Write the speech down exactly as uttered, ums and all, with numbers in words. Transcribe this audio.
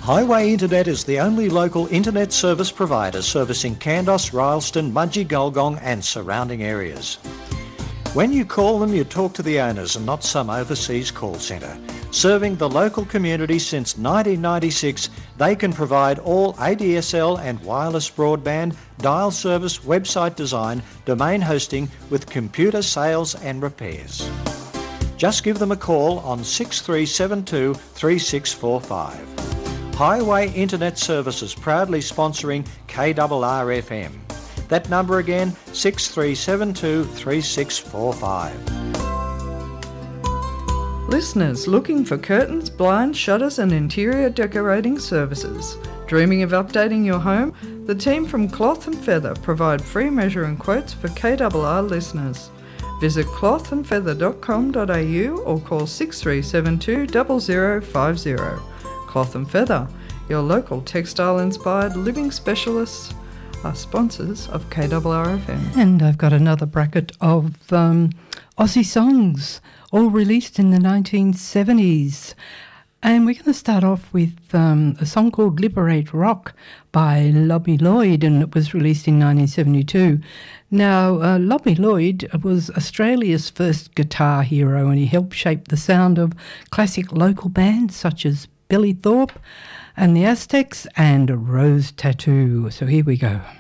Highway Internet is the only local internet service provider servicing Kandos, Rylstone, Mudgee, Gulgong and surrounding areas. When you call them, you talk to the owners and not some overseas call centre. Serving the local community since nineteen ninety-six, they can provide all A D S L and wireless broadband, dial service, website design, domain hosting with computer sales and repairs. Just give them a call on six three seven two, three six four five. Highway Internet Services proudly sponsoring K R R F M. That number again, six three seven two, three six four five. Listeners looking for curtains, blinds, shutters and interior decorating services. Dreaming of updating your home? The team from Cloth and Feather provide free measure and quotes for K R R listeners. Visit cloth and feather dot com dot a u or call six three seven two, zero zero five zero. Cloth and Feather, your local textile-inspired living specialists, are sponsors of K R R F M. And I've got another bracket of um, Aussie songs, all released in the nineteen seventies. And we're going to start off with um, a song called Liberate Rock by Lobby Lloyd, and it was released in nineteen seventy-two. Now, uh, Lobby Lloyd was Australia's first guitar hero, and he helped shape the sound of classic local bands such as Billy Thorpe and the Aztecs and Rose Tattoo. So here we go.